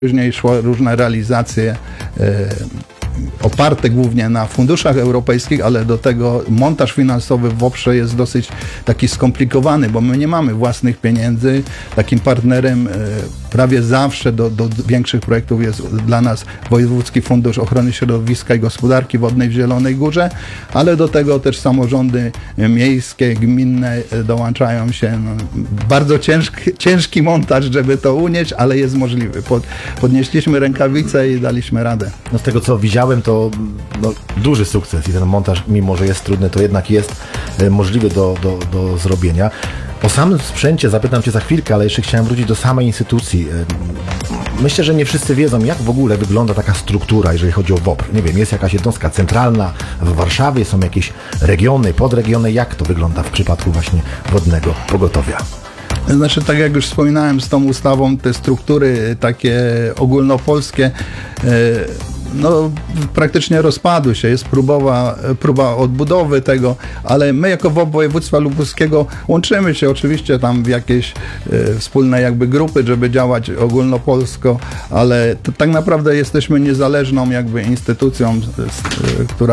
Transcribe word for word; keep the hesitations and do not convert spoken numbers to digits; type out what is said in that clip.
Później szło różne realizacje e, oparte głównie na funduszach europejskich, ale do tego montaż finansowy w Włoprze jest dosyć taki skomplikowany, bo my nie mamy własnych pieniędzy. Takim partnerem e, prawie zawsze do, do większych projektów jest dla nas Wojewódzki Fundusz Ochrony Środowiska i Gospodarki Wodnej w Zielonej Górze, ale do tego też samorządy miejskie, gminne dołączają się. No, bardzo ciężki, ciężki montaż, żeby to unieść, ale jest możliwy. Pod, podnieśliśmy rękawice i daliśmy radę. No z tego co widziałem, to no, duży sukces i ten montaż, mimo że jest trudny, to jednak jest e, możliwy do, do, do zrobienia. O samym sprzęcie zapytam Cię za chwilkę, ale jeszcze chciałem wrócić do samej instytucji. E, Myślę, że nie wszyscy wiedzą, jak w ogóle wygląda taka struktura, jeżeli chodzi o WOPR. Nie wiem, jest jakaś jednostka centralna w Warszawie, są jakieś regiony, podregiony. Jak to wygląda w przypadku właśnie wodnego pogotowia? Znaczy, tak jak już wspominałem, z tą ustawą te struktury takie ogólnopolskie e, no, praktycznie rozpadły się. Jest próbowa, próba odbudowy tego, ale my jako WOPR województwa lubuskiego łączymy się oczywiście tam w jakieś e, wspólne jakby grupy, żeby działać ogólnopolsko, ale to, tak naprawdę jesteśmy niezależną jakby instytucją, s, która